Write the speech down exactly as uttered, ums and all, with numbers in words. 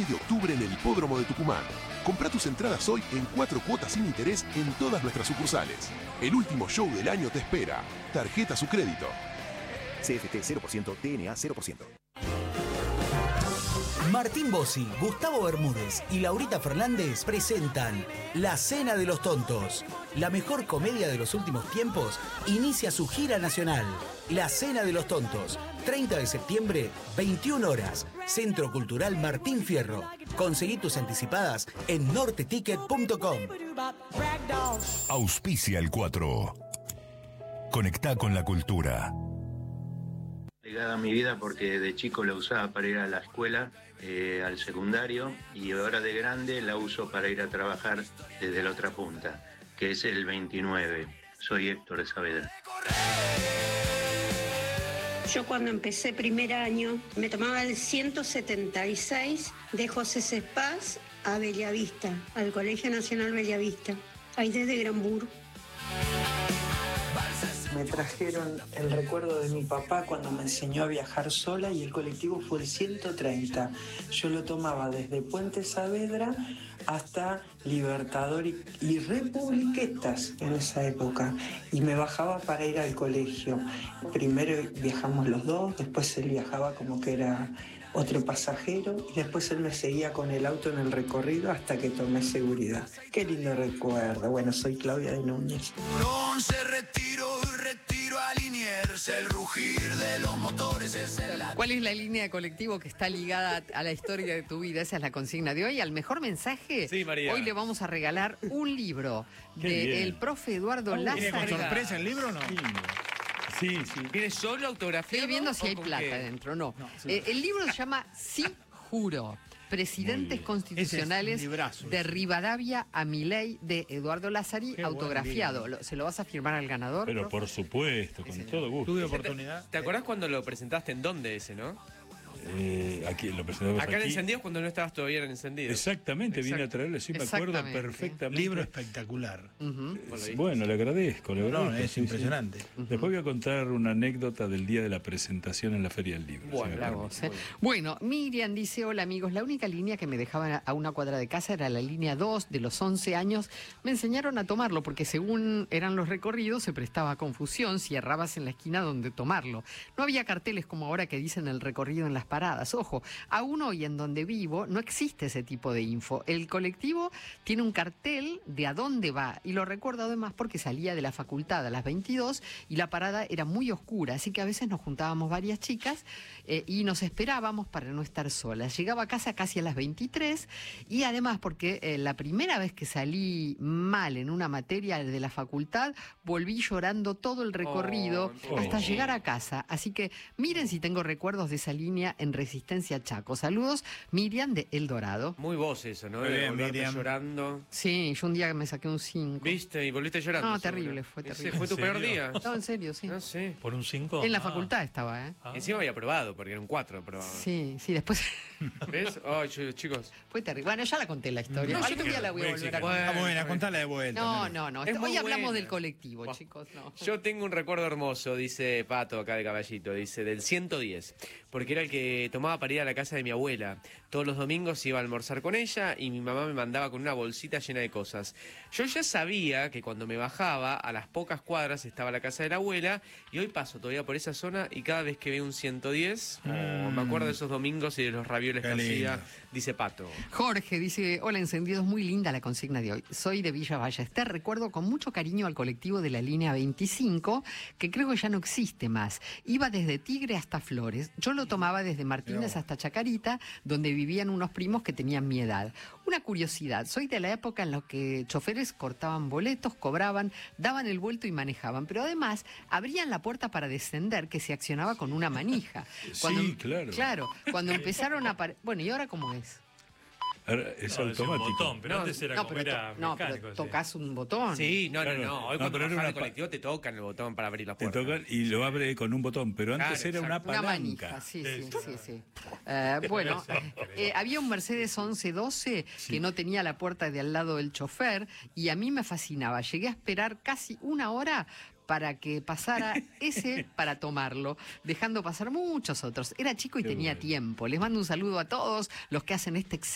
de octubre en el Hipódromo de Tucumán. Comprá tus entradas hoy en cuatro cuotas sin interés en todas nuestras sucursales. El último show del año te espera. Tarjeta su crédito. C F T cero por ciento, T N A cero por ciento. Martín Bossi, Gustavo Bermúdez y Laurita Fernández presentan La Cena de los Tontos. La mejor comedia de los últimos tiempos inicia su gira nacional. La Cena de los Tontos. treinta de septiembre, veintiuna horas. Centro Cultural Martín Fierro. Conseguí tus anticipadas en norte ticket punto com. Auspicia el cuatro. Conectá con la cultura. Ligada a mi vida porque de chico la usaba para ir a la escuela, eh, al secundario, y ahora de grande la uso para ir a trabajar desde la otra punta, que es el veintinueve. Soy Héctor de Saavedra. Yo cuando empecé primer año me tomaba el ciento setenta y seis de José Cepaz a Bellavista, al Colegio Nacional Bellavista, ahí desde Granbur. Me trajeron el recuerdo de mi papá cuando me enseñó a viajar sola y el colectivo fue el ciento treinta. Yo lo tomaba desde Puente Saavedra hasta Libertador y, y Republiquetas en esa época. Y me bajaba para ir al colegio. Primero viajamos los dos, después él viajaba como que era otro pasajero y después él me seguía con el auto en el recorrido hasta que tomé seguridad. Qué lindo recuerdo. Bueno, soy Claudia de Núñez. Se retiró y retiro a Liniers, el rugir de los motores es el... ¿Cuál es la línea de colectivo que está ligada a la historia de tu vida? Esa es la consigna de hoy. Al mejor mensaje, sí, María. Hoy le vamos a regalar un libro del profe Eduardo Lázaro. ¿Viene con sorpresa el libro o no? Sí, sí. ¿Viene solo autografiado? Estoy viendo si hay plata qué? adentro, no. no sí. eh, el libro se llama Sí Juro. Presidentes constitucionales librazo, de Rivadavia a Milei, de Eduardo Lázari, Qué autografiado. Lo, ¿Se lo vas a firmar al ganador? Pero profe? por supuesto, con sí, todo gusto. Tuve oportunidad. ¿Te, ¿Te acordás cuando lo presentaste en dónde ese, no? Eh, aquí lo presentamos Acá en aquí. Encendidos cuando no estabas todavía en Encendidos. Exactamente, vine a traerle, sí me acuerdo perfectamente. Libro espectacular. Uh-huh. Eh, bueno, le agradezco, le agradezco. No, es sí, impresionante. Sí. Uh-huh. Después voy a contar una anécdota del día de la presentación en la Feria del Libro. Bueno, si vos, eh. bueno, Miriam dice, hola amigos, la única línea que me dejaban a una cuadra de casa era la línea dos. De los once años me enseñaron a tomarlo porque según eran los recorridos se prestaba a confusión si errabas en la esquina donde tomarlo. No había carteles como ahora que dicen el recorrido en las paradas. Ojo, aún hoy en donde vivo no existe ese tipo de info. El colectivo tiene un cartel de a dónde va y lo recuerdo además porque salía de la facultad a las veintidós y la parada era muy oscura, así que a veces nos juntábamos varias chicas eh, y nos esperábamos para no estar solas. Llegaba a casa casi a las veintitrés y además porque eh, la primera vez que salí mal en una materia de la facultad volví llorando todo el recorrido oh, hasta oh. llegar a casa. Así que miren si tengo recuerdos de esa línea en Resistencia Chaco. Saludos, Miriam de El Dorado. Muy vos eso, ¿no? Muy bien, Miriam. Llorando. Sí, yo un día me saqué un cinco. ¿Viste? Y volviste llorando. No, terrible, fue terrible. ¿Fue tu peor día? No, en serio, sí. No sé. ¿Por un cinco? En la ah. facultad estaba, ¿eh? Ah. Encima había aprobado, porque era un cuatro aprobado. Sí, sí, después... ¿Ves? Ay, oh, chicos. Fue terrible. Bueno, ya la conté la historia. No, Algún día la voy a volver a contar. Está buena, contala de vuelta. No, no, no. Hoy buena. hablamos del colectivo, wow. chicos. No. Yo tengo un recuerdo hermoso, dice Pato acá de Caballito, dice del ciento diez, porque era el que tomaba para ir a la casa de mi abuela. Todos los domingos iba a almorzar con ella y mi mamá me mandaba con una bolsita llena de cosas. Yo ya sabía que cuando me bajaba, a las pocas cuadras estaba la casa de la abuela y hoy paso todavía por esa zona y cada vez que veo un ciento diez, mm. oh, me acuerdo de esos domingos y de los ravioles que hacía, dice Pato. Jorge dice, hola Encendidos, muy linda la consigna de hoy. Soy de Villa Ballester, recuerdo con mucho cariño al colectivo de la línea veinticinco, que creo que ya no existe más. Iba desde Tigre hasta Flores. Yo lo tomaba desde Martínez hasta Chacarita, donde vivían unos primos que tenían mi edad. Una curiosidad, soy de la época en la que choferes cortaban boletos, cobraban, daban el vuelto y manejaban, pero además abrían la puerta para descender que se accionaba con una manija. Cuando, sí, claro. Claro, cuando empezaron a... Bueno, ¿y ahora cómo es? Ahora es no, automático. Es un botón, pero no, antes era no, como pero era to, no, mecánico. Pero tocas un botón. Sí, no, claro, no, no. Hoy no, cuando bajas una el colectivo te tocan el botón para abrir la te puerta. Tocan y lo abre con un botón, pero antes claro, era una palanca. Una manija, sí, sí, sí. sí, sí. Uh, bueno, eh, había un Mercedes once doce sí. que no tenía la puerta de al lado del chofer y a mí me fascinaba. Llegué a esperar casi una hora para que pasara ese para tomarlo, dejando pasar muchos otros. Era chico y Qué tenía bueno. tiempo. Les mando un saludo a todos los que hacen este